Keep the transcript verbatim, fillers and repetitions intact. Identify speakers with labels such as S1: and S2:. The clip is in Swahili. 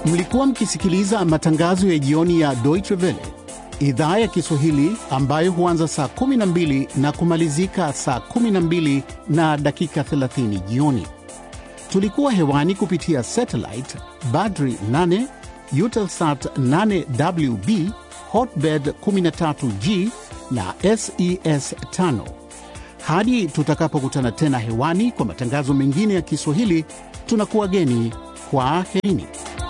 S1: Mlikuwa mkisikiliza matangazo ya jioni ya Deutsche Welle, idhaa ya Kiswahili ambayo huanza saa kumi na mbili na kumalizika saa kumi na mbili na dakika thelathini jioni. Tulikuwa hewani kupitia satellite Badri nane, Eutelsat nane W B, Hotbird kumi na tatu G na S E S tano. Hadi tutakapokutana tena hewani kwa matangazo mengine ya Kiswahili, tunakuwageni kwa aherini.